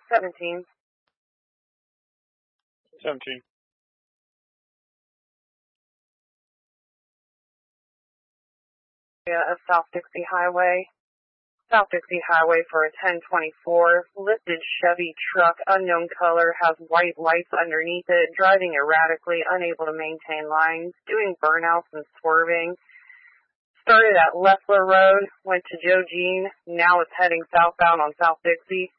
17. 17. Of South Dixie Highway. South Dixie Highway for a 1024. Lifted Chevy truck, unknown color, has white lights underneath it, driving erratically, unable to maintain lines, doing burnouts and swerving. Started at Leffler Road, went to Joe Jean, now it's heading southbound on South Dixie.